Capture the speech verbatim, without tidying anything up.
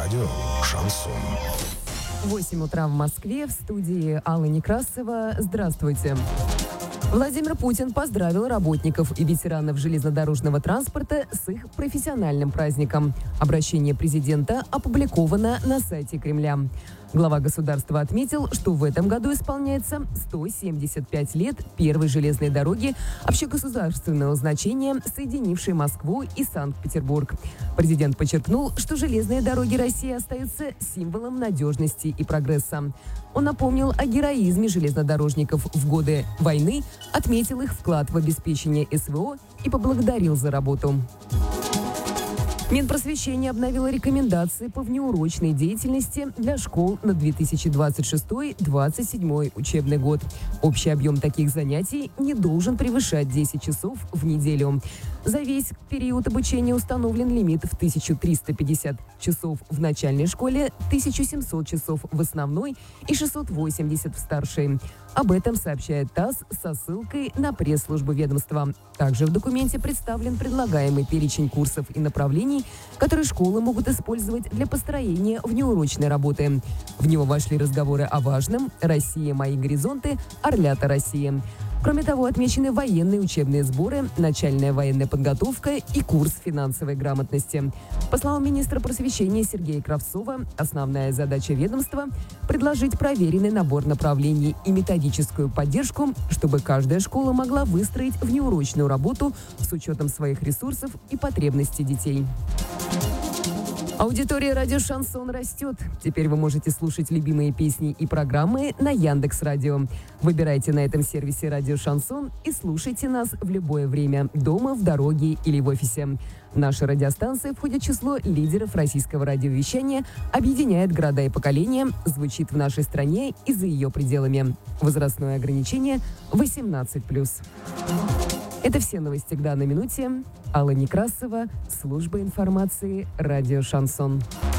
Радио «Шансон». восемь утра в Москве, в студии Алла Некрасова. Здравствуйте. Владимир Путин поздравил работников и ветеранов железнодорожного транспорта с их профессиональным праздником. Обращение президента опубликовано на сайте Кремля. Глава государства отметил, что в этом году исполняется сто семьдесят пять лет первой железной дороги общегосударственного значения, соединившей Москву и Санкт-Петербург. Президент подчеркнул, что железные дороги России остаются символом надежности и прогресса. Он напомнил о героизме железнодорожников в годы войны, отметил их вклад в обеспечение СВО и поблагодарил за работу. Минпросвещение обновило рекомендации по внеурочной деятельности для школ на две тысячи двадцать шестой — двадцать седьмой учебный год. Общий объем таких занятий не должен превышать десять часов в неделю. За весь период обучения установлен лимит в тысячу триста пятьдесят часов в начальной школе, тысяча семьсот часов в основной и шестьсот восемьдесят в старшей. Об этом сообщает ТАСС со ссылкой на пресс-службу ведомства. Также в документе представлен предлагаемый перечень курсов и направлений, которые школы могут использовать для построения внеурочной работы. В него вошли разговоры о важном, «Россия. Мои горизонты», «Орлята России». Кроме того, отмечены военные учебные сборы, начальная военная подготовка и курс финансовой грамотности. По словам министра просвещения Сергея Кравцова, основная задача ведомства – предложить проверенный набор направлений и методическую поддержку, чтобы каждая школа могла выстроить внеурочную работу с учетом своих ресурсов и потребностей детей. Аудитория радио «Шансон» растет. Теперь вы можете слушать любимые песни и программы на Яндекс.Радио. Выбирайте на этом сервисе радио «Шансон» и слушайте нас в любое время, дома, в дороге или в офисе. Наша радиостанция входит в число лидеров российского радиовещания, объединяет города и поколения, звучит в нашей стране и за ее пределами. Возрастное ограничение восемнадцать плюс. Это все новости к данной минуте. Алла Некрасова, служба информации «Радио Шансон».